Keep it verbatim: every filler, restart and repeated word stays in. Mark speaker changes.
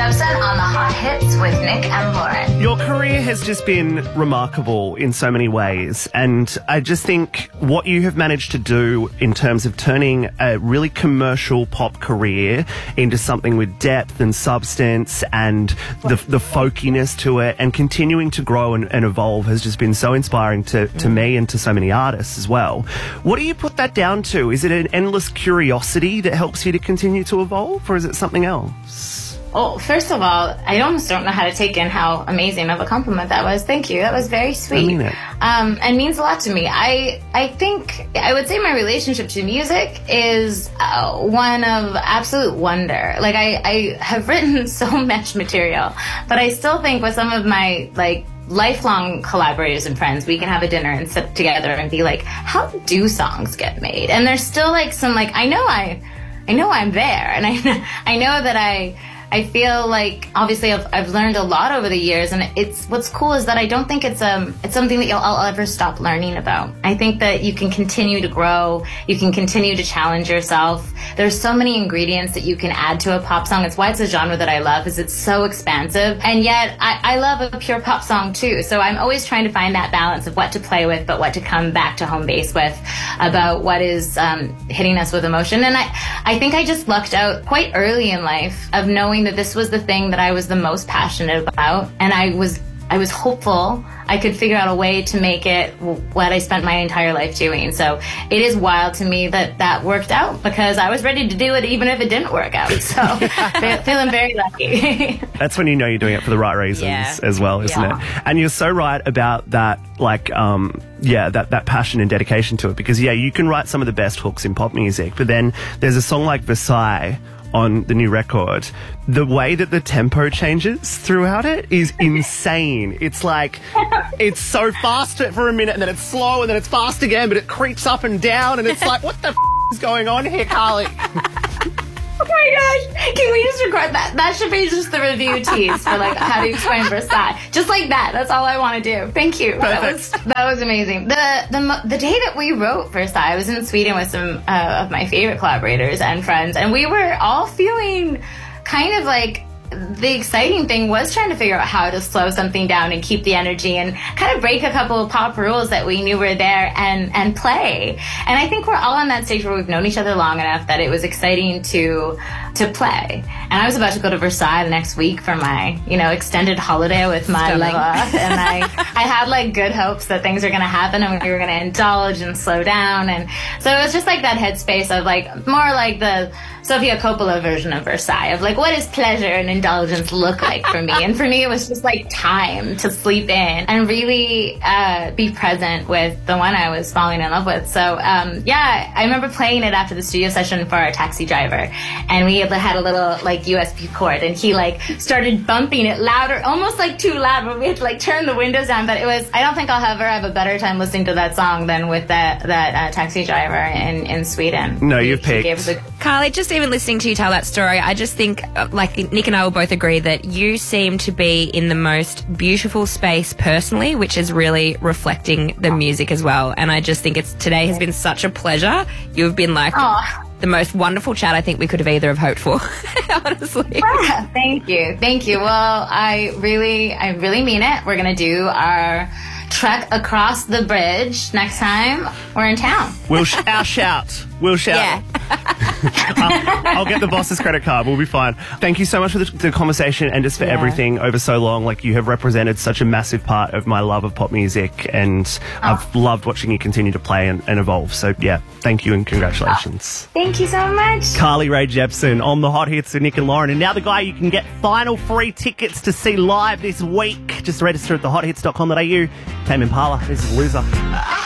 Speaker 1: Jepson on the Hot Hits with Nick and Lauren.
Speaker 2: Your career has just been remarkable in so many ways, and I just think what you have managed to do in terms of turning a really commercial pop career into something with depth and substance and the, the folkiness to it, and continuing to grow and, and evolve has just been so inspiring to, to me and to so many artists as well. What do you put that down to? Is it an endless curiosity that helps you to continue to evolve, or is it something else?
Speaker 3: Well, first of all, I almost don't know how to take in how amazing of a compliment that was. Thank you. That was very sweet.
Speaker 2: I mean it.
Speaker 3: Um, and means a lot to me. I I think I would say my relationship to music is uh, one of absolute wonder. Like I, I have written so much material, but I still think with some of my like lifelong collaborators and friends, we can have a dinner and sit together and be like, how do songs get made? And there's still like some like I know I I know I'm there, and I I know that I. I feel like obviously I've, I've learned a lot over the years, and it's what's cool is that I don't think it's um it's something that you'll, I'll ever stop learning about. I think that you can continue to grow, you can continue to challenge yourself. There's so many ingredients that you can add to a pop song. It's why it's a genre that I love, is it's so expansive, and yet I, I love a pure pop song too. So I'm always trying to find that balance of what to play with, but what to come back to home base with about what is um, hitting us with emotion. And I I think I just lucked out quite early in life of knowing that this was the thing that I was the most passionate about, and I was I was hopeful I could figure out a way to make it what I spent my entire life doing. So it is wild to me that that worked out, because I was ready to do it even if it didn't work out. So feeling very lucky.
Speaker 2: That's when you know you're doing it for the right reasons
Speaker 3: yeah.
Speaker 2: as well, isn't
Speaker 3: yeah.
Speaker 2: it? And you're so right about that, like, um, yeah, that, that passion and dedication to it, because, yeah, you can write some of the best hooks in pop music, but then there's a song like Versailles on the new record. The way that the tempo changes throughout it is insane. It's like, it's so fast for a minute, and then it's slow, and then it's fast again, but it creeps up and down, and it's like, what the f*** is going on here, Carly?
Speaker 3: Oh my gosh, can we just record that? That should be just the review tease for like how to explain Versailles. Just like that. That's all I want to do. Thank you. That was, that was amazing. The, the the day that we wrote Versailles, I was in Sweden with some uh, of my favorite collaborators and friends, and we were all feeling kind of like, the exciting thing was trying to figure out how to slow something down and keep the energy and kind of break a couple of pop rules that we knew were there and, and play. And I think we're all on that stage where we've known each other long enough that it was exciting to to play. And I was about to go to Versailles next week for my, you know, extended holiday with my
Speaker 4: Stunning.
Speaker 3: lover. And I, I had like good hopes that things were going to happen and we were going to indulge and slow down. And so it was just like that headspace of like, more like the Sofia Coppola version of Versailles, of like, what does pleasure and indulgence look like for me? And for me, it was just like time to sleep in and really uh, be present with the one I was falling in love with. So um, yeah, I remember playing it after the studio session for our taxi driver, and we had a little like U S B cord, and he like started bumping it louder, almost like too loud, but we had to like turn the windows down. But it was, I don't think I'll ever have a better time listening to that song than with that that uh, taxi driver in, in Sweden.
Speaker 2: No,
Speaker 3: he,
Speaker 2: you've picked.
Speaker 3: He gave us a-
Speaker 4: Carly, just even listening to you tell that story, I just think, uh, like Nick and I will both agree that you seem to be in the most beautiful space personally, which is really reflecting the music as well. And I just think it's today has been such a pleasure. You've been like
Speaker 3: Aww.
Speaker 4: the most wonderful chat I think we could have either have hoped for, honestly.
Speaker 3: Thank you. Thank you. Well, I really, I really mean it. We're going to do our trek across the bridge next time we're in town.
Speaker 2: We'll sh- our shout. We'll shout.
Speaker 4: Yeah.
Speaker 2: I'll, I'll get the boss's credit card. We'll be fine. Thank you so much for the, the conversation and just for
Speaker 3: Yeah.
Speaker 2: everything over so long. Like, you have represented such a massive part of my love of pop music, and I've loved watching you continue to play and, and evolve. So, yeah, thank you and congratulations.
Speaker 3: Thank you so much.
Speaker 2: Carly Rae Jepsen on the Hot Hits with Nick and Lauren. And now the guy you can get final free tickets to see live this week. Just register at the hot hits dot com dot a u. Tame Impala, this is Loser.